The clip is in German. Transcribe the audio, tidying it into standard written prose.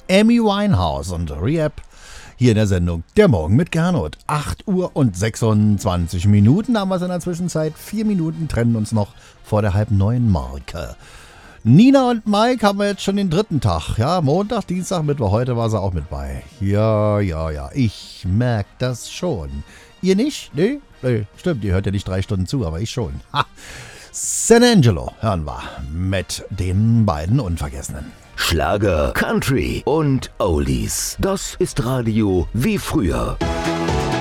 Amy Winehouse und Rehab hier in der Sendung Der Morgen mit Gernot. 8 Uhr und 26 Minuten haben wir es in der Zwischenzeit. 4 Minuten trennen uns noch vor der 8:30-Marke. Nina und Mike haben wir jetzt schon den 3. Tag. Ja, Montag, Dienstag, Mittwoch, heute war sie auch mit bei. Ja, ich merke das schon. Ihr nicht? Nee, stimmt, ihr hört ja nicht 3 Stunden zu, aber ich schon. Ha. San Angelo hören wir mit den beiden Unvergessenen. Schlager, Country und Oldies. Das ist Radio wie früher.